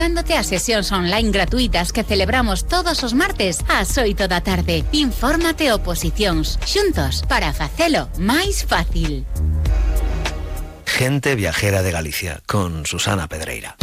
Dándote a sesións online gratuitas que celebramos todos os martes ás 8 da tarde. Infórmate oposicións, xuntos, para facelo máis fácil. Gente viajera de Galicia, con Susana Pedreira.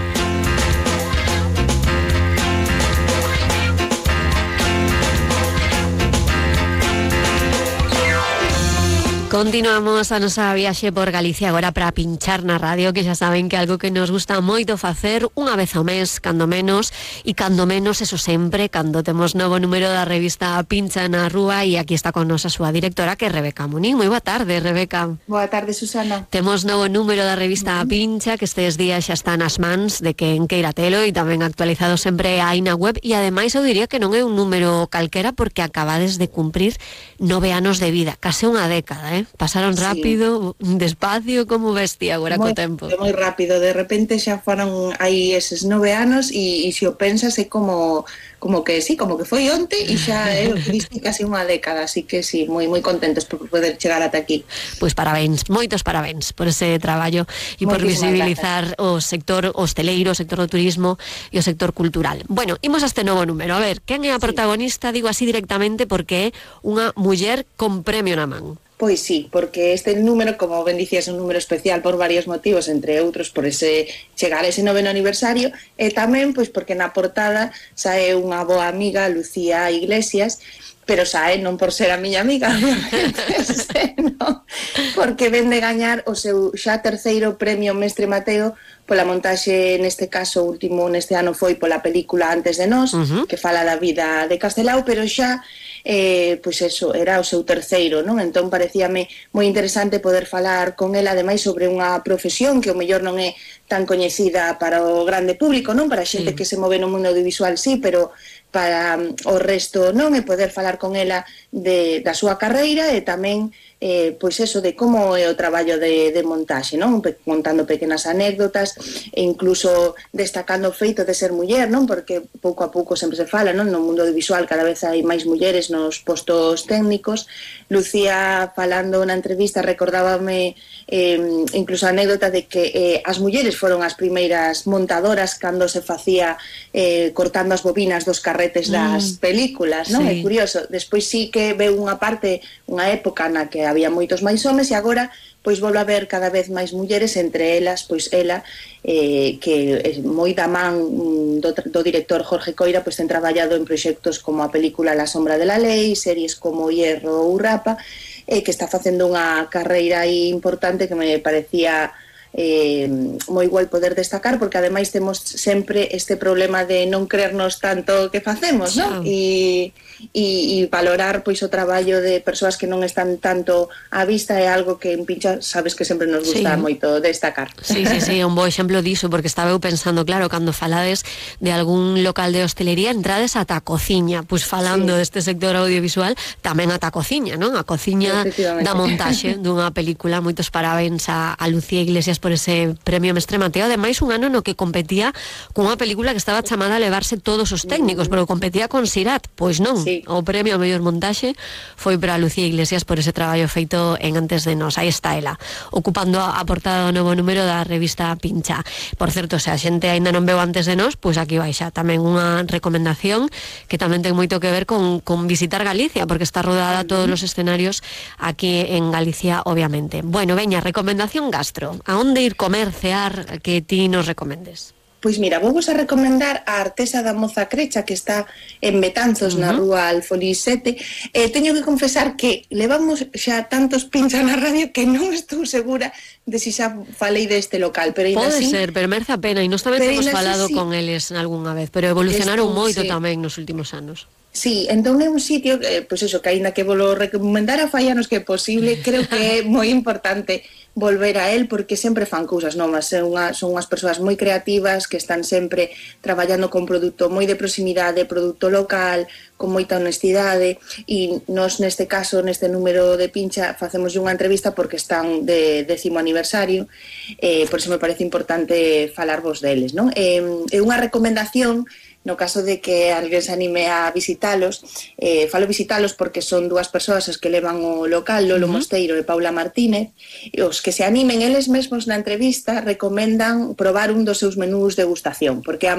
Continuamos a nosa viaxe por Galicia agora para pinchar na radio, que xa saben que é algo que nos gusta moito facer unha vez ao mes, cando menos, eso sempre, cando temos novo número da revista Pincha na Rúa, e aquí está con nos a súa directora, que é Rebeca Munín. Moi boa tarde, Rebeca. Boa tarde, Susana. Temos novo número da revista Pincha, que estes días xa está nas mans de quen queira telo, e tamén actualizado sempre aí na web, e ademais eu diría que non é un número calquera, porque acabades de cumprir 9 anos de vida, case unha década, Pasaron rápido, despacio, como bestia agora co tempo. Moi rápido, de repente xa foron aí eses 9 anos e se o pensas é como que foi onte e xa viste casi unha década, así que sí, moi contentos por poder chegar ata aquí. Pois parabéns, moitos parabéns por ese traballo e por visibilizar o sector hosteleiro, o sector do turismo e o sector cultural. Bueno, imos a este novo número. A ver, quen é a protagonista? Digo así directamente porque é unha muller con premio na man. Pois sí, porque este número, como ben dicías, é un número especial por varios motivos, entre outros por ese chegar a ese 9º aniversario, e tamén pois porque na portada sae unha boa amiga, Lucía Iglesias, pero sae non por ser a miña amiga, no, porque ven de gañar o seu xa terceiro premio Mestre Mateo pola montaxe, neste caso último neste ano foi pola película Antes de Nós, que fala da vida de Castelao, pero xa pois eso, era o seu terceiro, non? Entón parecíame moi interesante poder falar con ela ademais sobre unha profesión que o mellor non é tan coñecida para o grande público, non? Para a xente que se move no mundo audiovisual sí, pero para o resto non, e poder falar con ela da súa carreira e tamén pois eso, de como é o traballo de montaxe, non? Contando pequenas anécdotas e incluso destacando o feito de ser muller, non? Porque pouco a pouco sempre se fala, non? No mundo audiovisual cada vez hai máis mulleres nos postos técnicos. Lucía, falando na entrevista, recordábame incluso a anécdota de que as mulleres foron as primeiras montadoras cando se facía cortando as bobinas dos carretes das películas, non? É curioso. Despois sí que veu unha parte, unha época na que había moitos máis homes e agora pois volve a haber cada vez máis mulleres, entre elas pois ela que moi da man do director Jorge Coira, pois ten traballado en proxectos como a película La sombra de la ley, series como Hierro ou Rapa, que está facendo unha carreira aí importante que me parecía moi igual poder destacar, porque ademais temos sempre este problema de non creernos tanto que facemos, non? E valorar pois o traballo de persoas que non están tanto á vista é algo que en Pincha sabes que sempre nos gusta moito destacar. Sí, un bo exemplo diso, porque estaba eu pensando, claro, cando falades de algún local de hostelería, entrades ata a cociña, pois falando deste sector audiovisual, tamén ata a cociña, non? A cociña da montaxe dunha película. Moitos parabéns a Lucía Iglesias por ese premio Mestre Mateo, ademais un ano no que competía cunha película que estaba chamada a levarse todos os técnicos, pero competía con Sirat, pois non, o premio a mellor montaxe foi para Lucía Iglesias por ese traballo feito en Antes de Nós. Aí está ela, ocupando a portada do novo número da revista Pincha. Por certo, se a xente aínda non veu Antes de Nós, pois aquí vai xa tamén unha recomendación que tamén ten moito que ver con visitar Galicia, porque está rodada todos os escenarios aquí en Galicia, obviamente. Bueno, veña, recomendación gastro. A onde ir comer, cear, que ti nos recomendes? Pois mira, vou vos a recomendar a Artesa da Moza Crecha, que está en Betanzos, na rúa Alfolís 7. Teño que confesar que levamos xa tantos pinchas na radio que non estou segura de si xa falei deste local, pero ainda pode así... ser, pero merece a pena, e nós tamén temos falado con eles algunha vez, pero evolucionaron moito tamén nos últimos anos. Sí, entón é un sitio, pois eso, que aínda que volo recomendara fai anos que é posible, creo que é moi importante volver a él, porque sempre fan cousas novas, son unhas persoas moi creativas que están sempre traballando con produto moi de proximidade, produto local, con moita honestidade, e nós neste caso, neste número de Pincha, facemos unha entrevista porque están de 10º aniversario, por iso me parece importante falarvos deles, non? É unha recomendación. No caso de que alguén se anime a visitalos, falo visitalos porque son dúas persoas as que levan o local, Lolo Mosteiro e Paula Martínez, e os que se animen eles mesmos na entrevista recomendan probar un dos seus menús de degustación, porque a